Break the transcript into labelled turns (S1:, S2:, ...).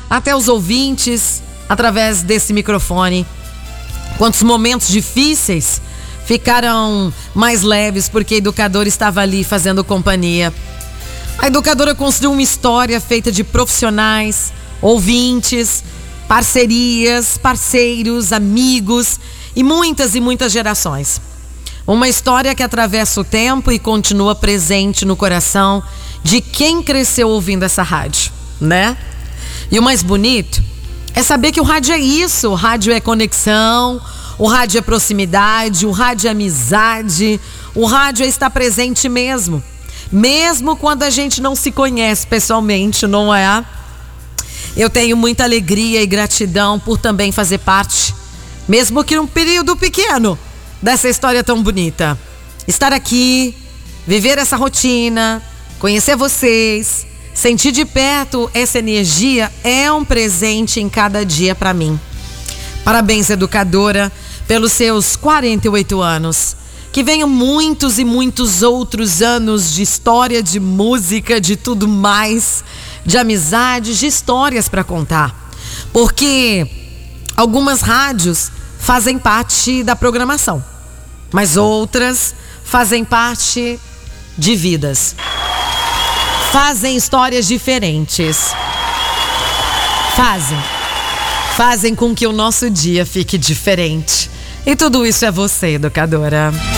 S1: até os ouvintes através desse microfone. Quantos momentos difíceis ficaram mais leves porque a educadora estava ali fazendo companhia. A educadora construiu uma história feita de profissionais, ouvintes, parcerias, parceiros, amigos e muitas gerações. Uma história que atravessa o tempo e continua presente no coração de quem cresceu ouvindo essa rádio, né? E o mais bonito é saber que o rádio é isso. O rádio é conexão, o rádio é proximidade, o rádio é amizade, o rádio é estar presente mesmo. Mesmo quando a gente não se conhece pessoalmente, não é? Eu tenho muita alegria e gratidão por também fazer parte, mesmo que num período pequeno, dessa história tão bonita. Estar aqui, viver essa rotina, conhecer vocês, sentir de perto essa energia é um presente em cada dia para mim. Parabéns, educadora, pelos seus 48 anos. Que venham muitos e muitos outros anos de história, de música, de tudo mais, de amizades, de histórias para contar. Porque algumas rádios fazem parte da programação, mas outras fazem parte de vidas. Fazem histórias diferentes. Fazem com que o nosso dia fique diferente. E tudo isso é você, educadora.